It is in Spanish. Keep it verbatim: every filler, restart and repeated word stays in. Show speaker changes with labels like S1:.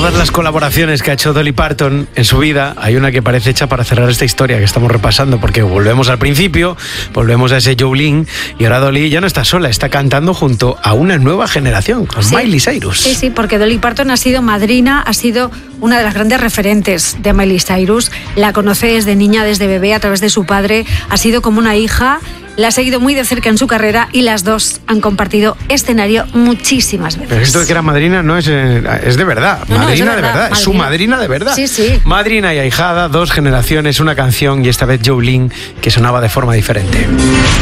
S1: todas las colaboraciones que ha hecho Dolly Parton en su vida, hay una que parece hecha para cerrar esta historia que estamos repasando, porque volvemos al principio, volvemos a ese Jolene, y ahora Dolly ya no está sola, está cantando junto a una nueva generación, con
S2: sí.
S1: Miley Cyrus.
S2: Sí, sí, porque Dolly Parton ha sido madrina, ha sido una de las grandes referentes de Miley Cyrus. La conoce desde niña, desde bebé, a través de su padre. Ha sido como una hija. La ha seguido muy de cerca en su carrera y las dos han compartido escenario muchísimas veces.
S1: Pero esto de que era madrina no es, eh, es de verdad.
S2: No, no,
S1: madrina,
S2: es de
S1: de
S2: verdad,
S1: verdad. Es su madrina de verdad.
S2: Sí, sí.
S1: Madrina y ahijada, dos generaciones, una canción, y esta vez Jolene, que sonaba de forma diferente.